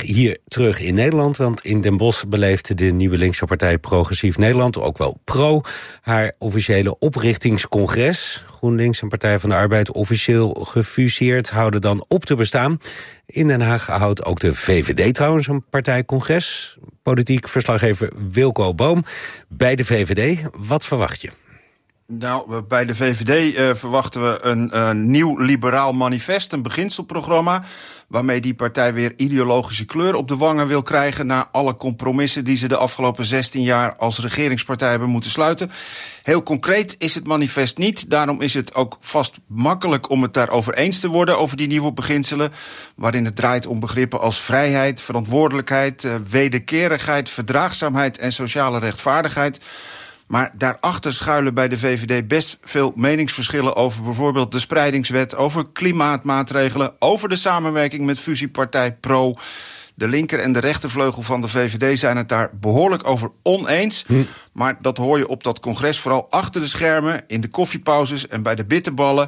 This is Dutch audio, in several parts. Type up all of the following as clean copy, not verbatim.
hier terug in Nederland. Want in Den Bosch beleefde de nieuwe linkse partij Progressief Nederland, ook wel PRO, haar officiële oprichtingscongres. GroenLinks en Partij van de Arbeid officieel gefuseerd houden dan op te bestaan. In Den Haag houdt ook de VVD trouwens een partijcongres. Politiek verslaggever Wilco Boom bij de VVD. Wat verwacht je? Nou, bij de VVD verwachten we een nieuw liberaal manifest, een beginselprogramma, waarmee die partij weer ideologische kleur op de wangen wil krijgen na alle compromissen die ze de afgelopen 16 jaar als regeringspartij hebben moeten sluiten. Heel concreet is het manifest niet, daarom is het ook vast makkelijk om het daarover eens te worden, over die nieuwe beginselen, waarin het draait om begrippen als vrijheid, verantwoordelijkheid, wederkerigheid, verdraagzaamheid en sociale rechtvaardigheid. Maar daarachter schuilen bij de VVD best veel meningsverschillen over bijvoorbeeld de spreidingswet, over klimaatmaatregelen, over de samenwerking met fusiepartij PRO. De linker- en de rechtervleugel van de VVD zijn het daar behoorlijk over oneens. Maar dat hoor je op dat congres vooral achter de schermen, in de koffiepauzes en bij de bitterballen.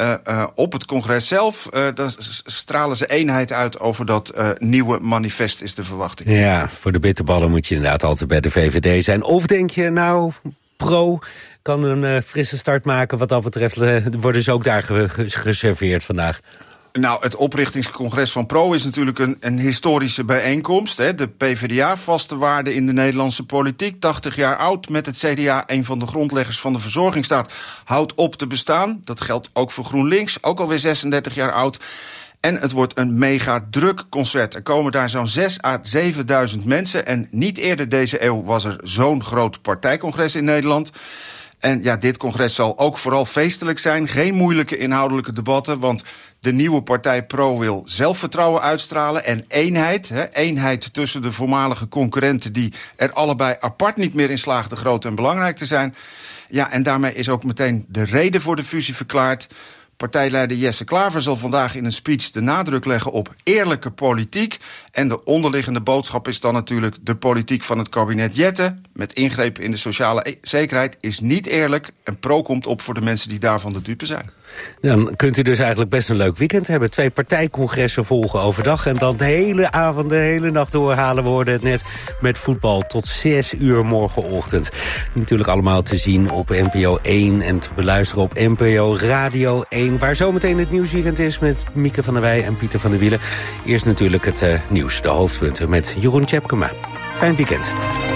Op het congres zelf daar stralen ze eenheid uit over dat nieuwe manifest, is de verwachting. Ja, voor de bitterballen moet je inderdaad altijd bij de VVD zijn. Of denk je, nou, PRO kan een frisse start maken wat dat betreft. Worden ze ook daar geserveerd vandaag? Nou, het oprichtingscongres van PRO is natuurlijk een historische bijeenkomst. Hè. De PvdA, vaste waarde in de Nederlandse politiek, 80 jaar oud, met het CDA, een van de grondleggers van de verzorgingsstaat, houdt op te bestaan. Dat geldt ook voor GroenLinks, ook alweer 36 jaar oud. En het wordt een mega druk concert. Er komen daar zo'n 6.000 à 7.000 mensen. En niet eerder deze eeuw was er zo'n groot partijcongres in Nederland. En ja, dit congres zal ook vooral feestelijk zijn. Geen moeilijke inhoudelijke debatten, want de nieuwe partij PRO wil zelfvertrouwen uitstralen en eenheid. Eenheid tussen de voormalige concurrenten die er allebei apart niet meer in slaagden groot en belangrijk te zijn. Ja, en daarmee is ook meteen de reden voor de fusie verklaard. Partijleider Jesse Klaver zal vandaag in een speech de nadruk leggen op eerlijke politiek. En de onderliggende boodschap is dan natuurlijk de politiek van het kabinet Jette, met ingrepen in de sociale zekerheid, is niet eerlijk. En PRO komt op voor de mensen die daarvan de dupe zijn. Dan kunt u dus eigenlijk best een leuk weekend hebben. 2 partijcongressen volgen overdag en dan de hele avond, de hele nacht doorhalen. We hoorden het net met voetbal tot 6 uur morgenochtend. Natuurlijk allemaal te zien op NPO 1 en te beluisteren op NPO Radio 1... waar zometeen het nieuwsweekend is met Mieke van der Wij en Pieter van der Wielen. Eerst natuurlijk het nieuws, de hoofdpunten met Jeroen Tjepkema. Fijn weekend.